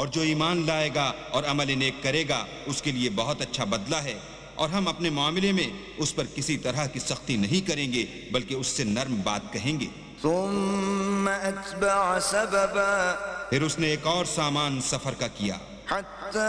और जो ईमान लाएगा और अमल नेक करेगा उसके लिए बहुत अच्छा बदला है। और हम अपने मामले में उस पर किसी तरह की सख्ती नहीं करेंगे बल्कि उससे नर्म बात कहेंगे। थुम्मा अत्बअ सबबा, फिर उसने एक और सामान सफर का किया। हत्ता